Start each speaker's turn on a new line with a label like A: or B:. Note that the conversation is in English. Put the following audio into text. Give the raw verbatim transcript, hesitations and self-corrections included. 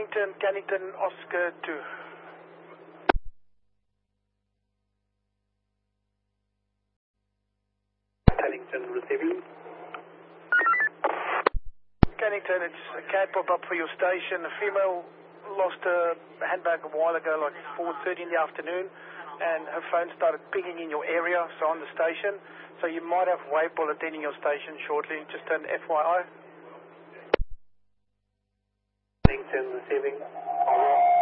A: Cannington, Cannington, Oscar two.
B: Cannington receiving.
A: Cannington, it's a cat pop up for your station. A female lost her handbag a while ago, like four thirty in the afternoon, and her phone started pinging in your area, so on the station. So you might have wave ball attending your station shortly, just an F Y I.
B: Cannington receiving.